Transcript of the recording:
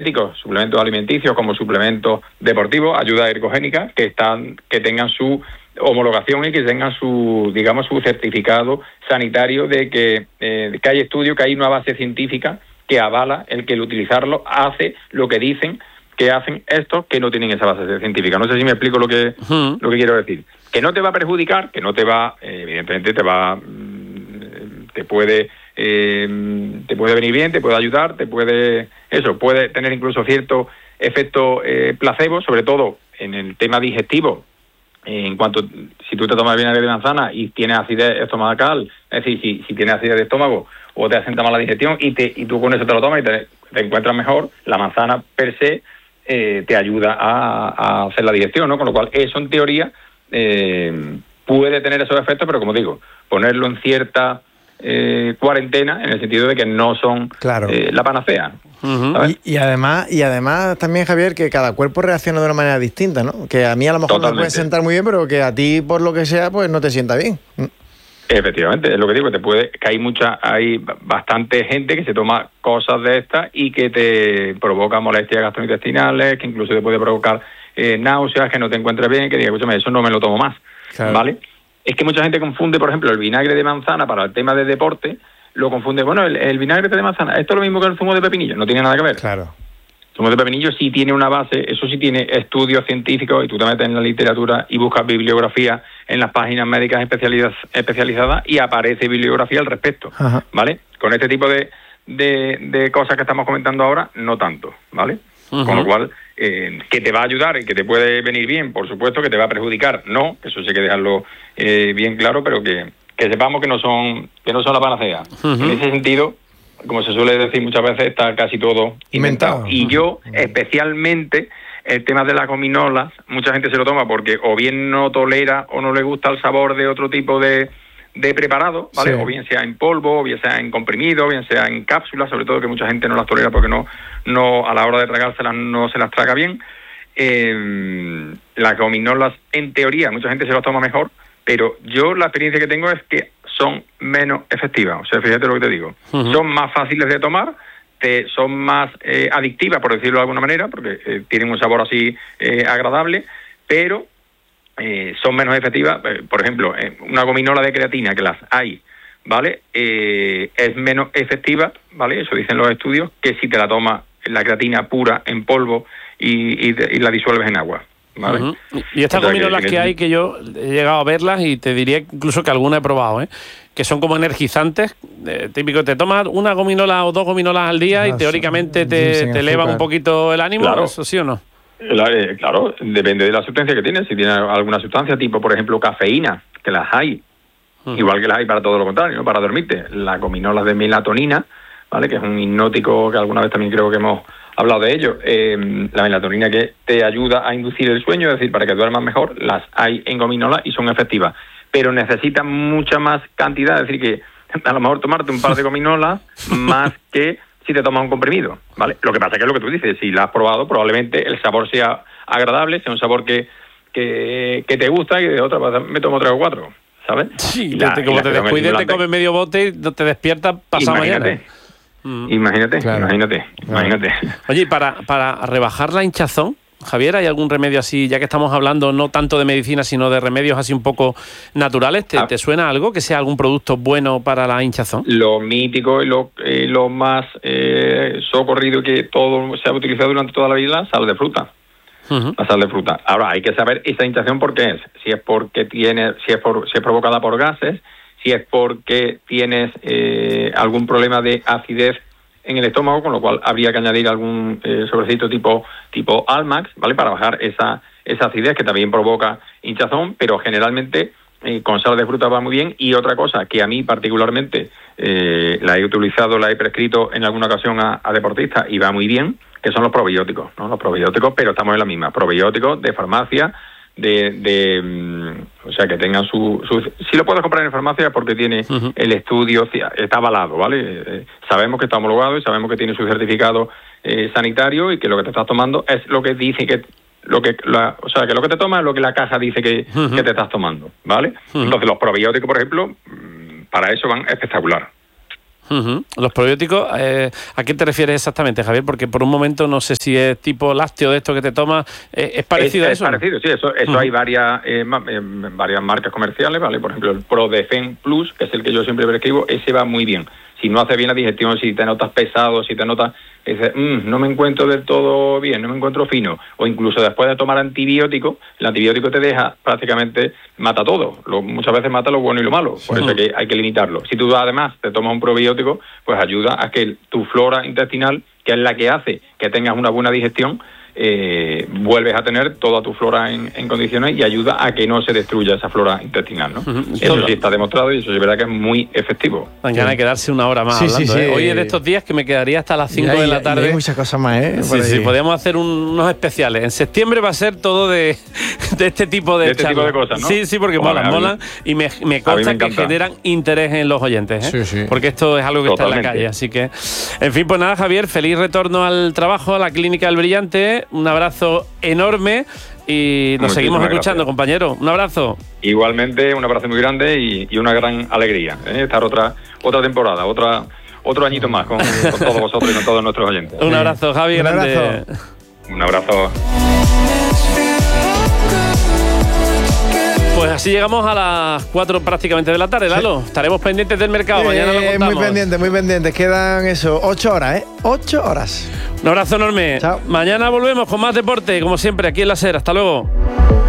dietéticos, suplementos alimenticios como suplementos deportivos, ayuda ergogénica, que tengan su homologación y que tengan su, digamos, su certificado sanitario de que hay estudios, que hay una base científica que avala el utilizarlo hace lo que dicen que hacen estos que no tienen esa base científica. No sé si me explico lo que quiero decir. Que no te va a perjudicar, que no te va, evidentemente te puede venir bien, te puede ayudar, puede tener incluso cierto efecto placebo, sobre todo en el tema digestivo. En cuanto, si tú te tomas vinagre de manzana y tienes acidez estomacal, es decir, si tienes acidez de estómago o te asenta mal la digestión y tú con eso te lo tomas y te encuentras mejor, la manzana per se te ayuda a hacer la digestión, ¿no? Con lo cual eso en teoría puede tener esos efectos, pero como digo, ponerlo en cierta cuarentena, en el sentido de que no son la panacea. Y además también, Javier, que cada cuerpo reacciona de una manera distinta, ¿no? Que a mí a lo mejor me puede sentar muy bien, pero que a ti, por lo que sea, pues no te sienta bien. Efectivamente, es lo que digo, que hay bastante gente que se toma cosas de estas y que te provoca molestias gastrointestinales, que incluso te puede provocar náuseas, que no te encuentres bien, que diga, escúchame, eso no me lo tomo más, ¿vale? Es que mucha gente confunde, por ejemplo, el vinagre de manzana para el tema de deporte, lo confunde, bueno, el vinagre de manzana, esto es lo mismo que el zumo de pepinillo, no tiene nada que ver. Claro. El zumo de pepinillo sí tiene una base, eso sí tiene estudios científicos, y tú te metes en la literatura y buscas bibliografía en las páginas médicas especializadas y aparece bibliografía al respecto, ¿vale? Con este tipo de cosas que estamos comentando ahora, no tanto, ¿vale? Con lo cual, que te va a ayudar y que te puede venir bien, por supuesto, que te va a perjudicar, no, eso sí hay que dejarlo bien claro, pero que sepamos que no son la panacea. En ese sentido, como se suele decir muchas veces, está casi todo inventado. Y yo, especialmente, el tema de las gominolas, mucha gente se lo toma porque o bien no tolera o no le gusta el sabor de otro tipo de preparado, ¿vale? Sí. O bien sea en polvo, o bien sea en comprimido, o bien sea en cápsulas, sobre todo que mucha gente no las tolera porque no a la hora de tragárselas no se las traga bien. Las gominolas, en teoría, mucha gente se las toma mejor, pero yo la experiencia que tengo es que son menos efectivas. O sea, fíjate lo que te digo. Son más fáciles de tomar, son más adictivas, por decirlo de alguna manera, porque tienen un sabor así agradable, pero son menos efectivas. Por ejemplo, una gominola de creatina, que las hay, ¿vale? Es menos efectiva, ¿vale? Eso dicen los estudios, que si te la tomas la creatina pura en polvo y la disuelves en agua, ¿vale? Y estas gominolas que hay, que yo he llegado a verlas y te diría incluso que alguna he probado, que son como energizantes, típico, te tomas una gominola o dos gominolas al día y teóricamente te elevan un poquito el ánimo, claro. ¿Eso sí o no? Claro, depende de la sustancia que tienes. Si tienes alguna sustancia, tipo, por ejemplo, cafeína, que las hay, igual que las hay para todo lo contrario, ¿no? Para dormirte. Las gominolas de melatonina, ¿vale? Que es un hipnótico que alguna vez también creo que hemos hablado de ello. La melatonina que te ayuda a inducir el sueño, es decir, para que duermas mejor, las hay en gominolas y son efectivas. Pero necesitan mucha más cantidad, es decir, que a lo mejor tomarte un par de gominolas más que si te tomas un comprimido, ¿vale? Lo que pasa es que es lo que tú dices, si la has probado, probablemente el sabor sea agradable, sea un sabor que te gusta, y de otra me tomo 3 o 4, ¿sabes? Sí, como te descuides, te comes medio bote y te despiertas pasado mañana. Imagínate. Oye, y para rebajar la hinchazón, Javier, ¿hay algún remedio así, ya que estamos hablando no tanto de medicina, sino de remedios así un poco naturales? ¿Te suena algo que sea algún producto bueno para la hinchazón? Lo mítico y lo más socorrido, que todo se ha utilizado durante toda la vida, la sal de fruta. La sal de fruta. Ahora, hay que saber esa hinchazón por qué es. Si es porque si es provocada por gases, si es porque tienes algún problema de acidez en el estómago, con lo cual habría que añadir algún sobrecito tipo Almax, ¿vale? Para bajar esa acidez que también provoca hinchazón, pero generalmente con sal de fruta va muy bien. Y otra cosa que a mí particularmente la he utilizado, la he prescrito en alguna ocasión a deportistas y va muy bien, que son los probióticos, ¿no? Los probióticos, pero estamos en la misma, probióticos de farmacia, o sea, que tengan si lo puedes comprar en farmacia porque tiene el estudio, está avalado, ¿vale? Sabemos que está homologado y sabemos que tiene su certificado sanitario, y que lo que te estás tomando es lo que dice que lo que te tomas es lo que la caja dice que te estás tomando, ¿vale? Entonces los probióticos, por ejemplo, para eso van espectacular. Los probióticos, ¿a qué te refieres exactamente, Javier? Porque por un momento no sé si es tipo lácteo de esto que te tomas. ¿Es parecido a eso? Es parecido, sí. Eso hay varias marcas comerciales, ¿vale? Por ejemplo, el ProDefen Plus, que es el que yo siempre prescribo, ese va muy bien. Si no hace bien la digestión, si te notas pesado, si te notas, no me encuentro del todo bien, no me encuentro fino, o incluso después de tomar antibiótico, el antibiótico te deja prácticamente, mata todo, muchas veces mata lo bueno y lo malo, por eso hay que limitarlo. Si tú además te tomas un probiótico, pues ayuda a que tu flora intestinal, que es la que hace que tengas una buena digestión, vuelves a tener toda tu flora en condiciones y ayuda a que no se destruya esa flora intestinal, ¿no? Eso sí está demostrado y eso es verdad que es muy efectivo. Mañana hay que darse una hora más hablando, ¿eh? Hoy es de estos días que me quedaría hasta las 5 de la tarde. Hay muchas cosas más, ¿eh? Sí, podríamos hacer unos especiales. En septiembre va a ser todo de este tipo de tipo de cosas, ¿no? Sí, porque molan y me consta que generan interés en los oyentes, ¿eh? Sí. Porque esto es algo que está en la calle, así que... En fin, pues nada, Javier, feliz retorno al trabajo, a la Clínica del Brillante. Un abrazo enorme y nos seguimos escuchando, compañero. Un abrazo. Igualmente, un abrazo muy grande y una gran alegría, estar otra temporada, otro añito más con todos vosotros y con todos nuestros oyentes. Un abrazo, Javi, grande. Un abrazo. Pues así llegamos a las 4 prácticamente de la tarde, Lalo. Estaremos pendientes del mercado, mañana lo contamos. Muy pendientes. Quedan 8 horas, ¿eh? 8 horas. Un abrazo enorme. Chao. Mañana volvemos con más deporte, como siempre, aquí en La SER. Hasta luego.